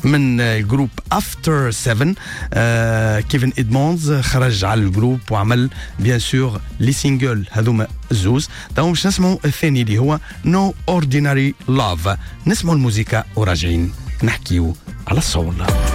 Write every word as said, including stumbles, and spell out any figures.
من الجروب افتر سفن. آه كيفن إدموندز خرج على الجروب وعمل بيان سور لي سينجل هذوما الزوز. تو باش نسمعوا الثاني اللي هو نو اورديناري لاف. نسمعوا الموسيقى وراجعين نحكيو على الصول.